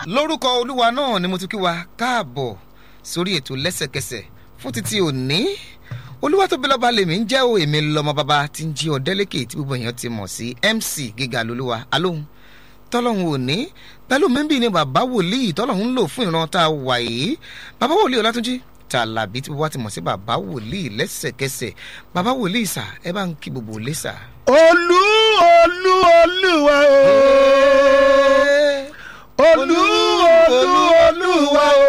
lórúkọ olúwa náà ni mo tún kí wa káàbọ̀ sórí ètò lẹ́sẹ̀kẹsẹ̀ fún títí òní. olúwa tó bí lọ́ba lèmi ń jẹ́ o, èmi lọ́mọ bàbá tí ń jí ọ̀dẹ́lẹ́kẹ̀ tí gbogbo èèyàn ti mọ̀ sí MC Gíga lolúwa alóhùn tọ́lọ́hún òní pẹ̀lú mẹ́bí ni bàbá wòlíì tọ́lọ́hún ń lò fún ìran tá a wà yìí. bàbá wòlíì Ọlátúnjí Tàlàbí tí wọ́n ti mọ̀ sí bàbá wòlíì lẹ́sẹ̀kẹsẹ̀. bàbá wòlíì sà ẹ bá ń kí gbogbo lé sà. olúwa o olúwa o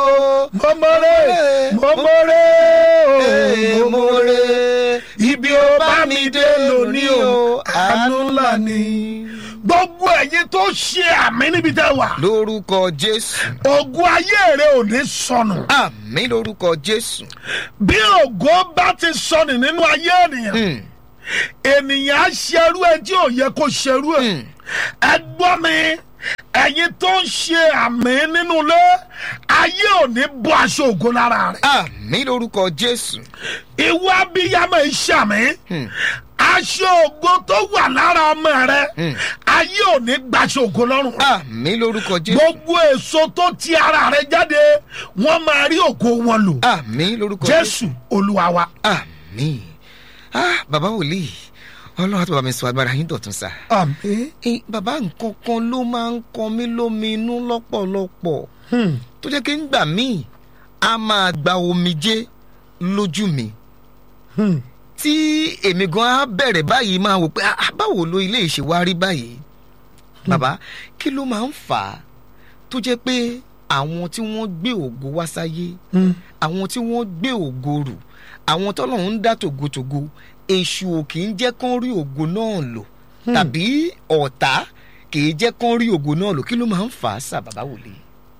mọ̀mọ́rẹ́ ibi ó bá mi dé lónìí o àánú ńlá ni. gbogbo ẹ̀yin tó ṣe àmì níbi tẹ́ wà. lórúkọ Jésù. ògo ayé rẹ ò ní sọnù. àmì lórúkọ Jésù. bí ògo bá ti sọnù nínú ayé ènìyàn ènìyàn á ṣerú ẹ tí ò yẹ kó ṣerú ẹ. ẹ gbọ́ mi ẹ̀yin tó ń ṣe àmì nínú ilé ayé ò ní bọ́ aṣọ ògo lára rẹ̀. àmì lórúkọ Jésù. ìwọ abiyamọ ìṣàmì aṣọ ògo tó wà lára ọmọ rẹ ayé ò ní gbaṣọ ògo lọ́rùn. àmì lórúkọ Jésù. gbogbo èso tó ti ara rẹ jáde wọ́n máa rí ògo wọn lò. àmì lórúkọ Jésù Olúwa wa. àmì. bàbá wòlíì ọlọ́run àti bàbá mi sọ agbára yín dọ̀tun sá. àmín. bàbá nǹkan kan ló máa ń kan mí lóminú lọ́pọ̀lọpọ̀ tó jẹ́ kí n gbà míì a máa gba omijé lójú mi tí èmi gan á bẹ̀rẹ̀ báyìí máa wò pé báwo ló ilé ìṣe wá rí báyìí. bàbá kí ló máa ń fà á tó jẹ́ pé àwọn tí wọ́n gbé ògo wá sáyé àwọn tí wọ́n gbé ògo rù àwọn tọ́lọ́run ń dá tògótògó èṣù ò kì í jẹ́ kán rí ògo náà lò tàbí ọ̀tá kì í jẹ́ kán rí ògo náà lò. kí ló máa ń fà á sà bàbá wòlíì.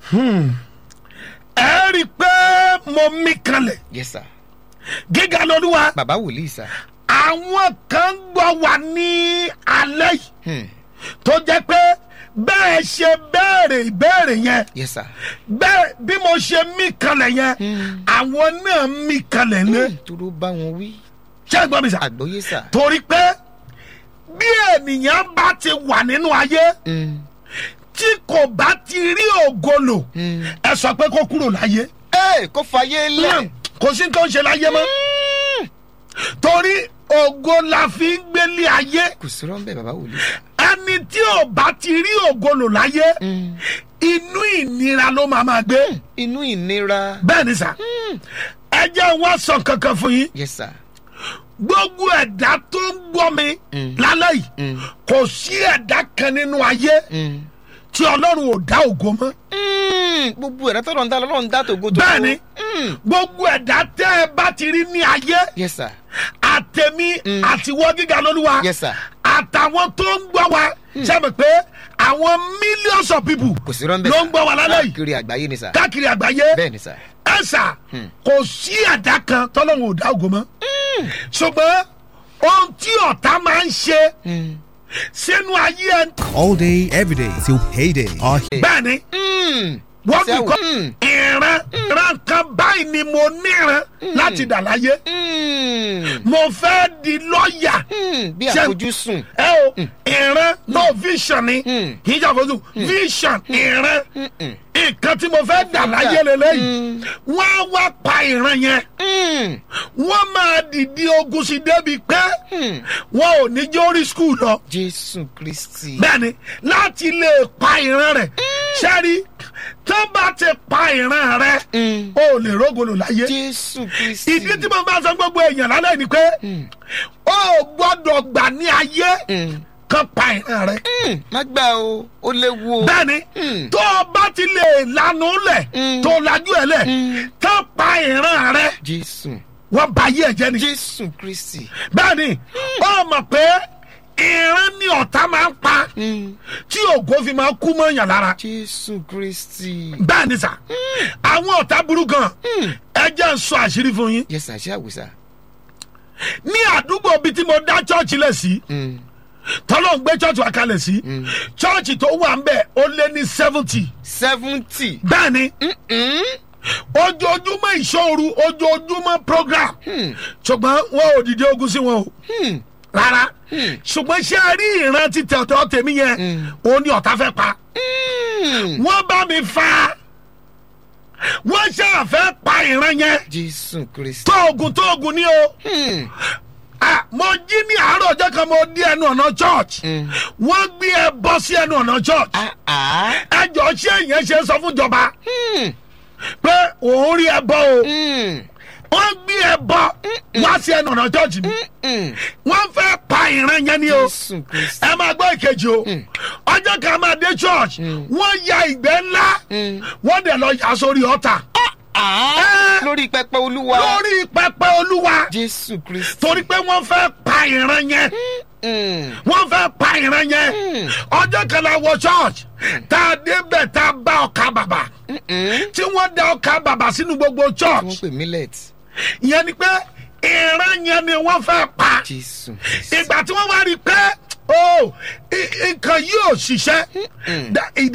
ẹ rí i pé mo mí kanlẹ̀. Yes sir. Gíga lolúwa. bàbá wòlíì sà. àwọn kan gbọ́ wà ní alẹ́ yìí tó jẹ́ pé bẹ́ẹ̀ ṣe béèrè ìbéèrè yẹn. Yes sir. bẹ́ẹ̀ bí mo ṣe mí kanlẹ̀ yẹn àwọn náà mí kanlẹ̀ ní. dúró bá wọn wí. ṣé ẹ gbọ́ mi sà. àgbọ́yé sà. torí pé bí ènìyàn bá ti wà nínú ayé tí kò bá ti rí ògo lò ẹ sọ pé kó kúrò láyé. kó fàyè lẹ̀. kò sí tó ń ṣe láyé mọ́ torí ògo la fi ń gbélé ayé. kò sí rọ́ńbẹ́ bàbá wòlíì. ẹni tí ò bá ti rí ògo lò láyé inú ìnira ló máa gbé. inú ìnira. bẹ́ẹ̀ ni sà ẹ jẹ́ wá sọ kankan fún yín. Yes sir. gbogbo ẹ̀dá tó ń gbọ́ mi lálẹ́ yìí kò sí ẹ̀dá kan nínú ayé tí Ọlọ́run ò dá ògo mọ́. gbogbo ẹ̀dá tọ́lọ̀ ń dá lọ́lọ́ ń dá tògo tó. bẹ́ẹ̀ ni gbogbo ẹ̀dá tẹ́ ẹ bá ti rí ní ayé. Yes sir. àtẹ̀mí àtiwọ́ Gíga lolúwa. Yes sir. àtàwọn tó ń gbọ́ wa sẹ́mi pé àwọn millions of people kò sí rọ́ńbẹ́ ló ń gbọ́ wa lálẹ́ yìí. káàkiri àgbáyé ni sà. káàkiri àgbáyé. bẹ́ẹ̀ ni sà. ẹ sà kò sí ẹ̀dá kan tọ́lọ́run ò dá ògo mọ́. ṣùgbọ́n ohun tí ọ̀tá máa ń ṣe sínú ayé ẹ. All day, every day, till payday. bẹ́ẹ̀ni wọ́n fi kọ́ ìran kan báyìí ni mo níran láti dà láyé. mo fẹ́ di lọ́ọ̀yà. bí àfojúsùn. ẹ o ìran no vision ni kì í ṣàfojúsùn vision ìran nǹkan tí mo fẹ́ dà láyé lélẹ́yìí wọ́n á wá pa ìran yẹn wọ́n máa dìde ogun sí débi pé wọ́n ò ní jẹ́ orí skul lọ. Jésù Kristi. bẹ́ẹ̀ni láti lè pa ìran rẹ̀ ṣẹ́rí tó bá ti pa ìran rẹ̀ o ò lè rógolo láyé. Jésù Kristi. ìdí tí mo bá sọ gbogbo èèyàn lálẹ́ ni pé o gbọ́dọ̀ gbà ní ayé kan pa ìran rẹ̀. má gbà o ó léwu o. bẹ́ẹ̀ni tó o bá ti lè lanu lẹ̀ tó lajú ẹ̀ lẹ̀ tó pa ìran rẹ̀ Jésù. wọ́n bá yí ẹ̀jẹ̀ ni. Jésù Kristi. bẹ́ẹ̀ni ó mọ̀ pé ìran ni ọ̀tá máa ń pa tí ògo fi máa kú mọ́ yàn lára. Jésù Kristi. bẹ́ẹ̀ni sà àwọn ọ̀tá burú gan ẹ jẹ́ n sọ àṣírí fún yín. Yes sir. ṣé àwòsà. ní àdúgbò bíi tí mo dá chọ́ọ̀chì lẹ̀ sí tọ́lọ́ ń gbé chọ́ọ̀chì wa kalẹ̀ sí chọ́ọ̀chì tó wà ń bẹ̀ ó lé ní 70. 70. bẹ́ẹ̀ni ojoojúmọ́ ìṣòro ojoojúmọ́ program ṣùgbọ́n wọn ò dìde ogun sí wọn o rárá ṣùgbọ́n ṣé a rí ìran ti tẹ̀tọ̀ tèmi yẹn òun ni ọ̀tá fẹ́ pa wọ́n bá mi fa wọ́n ṣàfẹ́ pa ìran yẹn Jésù Kristi. tóògùn ni o mo jí ní àárọ̀ ọjọ́ kan mo dé ẹnu ọ̀nà church wọ́n gbé ẹbọ sí ẹnu ọ̀nà church ẹjọ́ ṣé èèyàn ṣe sọ fún ìjọba pé òun rí ẹbọ o wọ́n gbé ẹbọ wá sí ẹnu ọ̀nà church mi wọ́n fẹ́ pa ìran yẹn ni o ẹ máa gbọ́ ìkejì o ọjọ́ kan máa dé church wọ́n ya ìgbẹ́ ńlá wọ́n dẹ̀ lọ yà sórí ọ̀tà. Lórí pẹpẹ Olúwa. Lórí pẹpẹ Olúwa. Jésù Kristi. Torí pé wọ́n fẹ́ pa ìran yẹn. Wọ́n fẹ́ pa ìran yẹn. Ọjọ́ kan la wọ church. Tá a débẹ̀ tá a bá ọkà bàbà. Tí wọ́n da ọkà bàbà sínú gbogbo church. Wọ́n pè millet. Ìyẹn ni pé ìran yẹn ni wọ́n fẹ́ pa. Jésù Kristi. Ìgbà tí wọ́n wá rí i pé nǹkan yóò ṣiṣẹ́.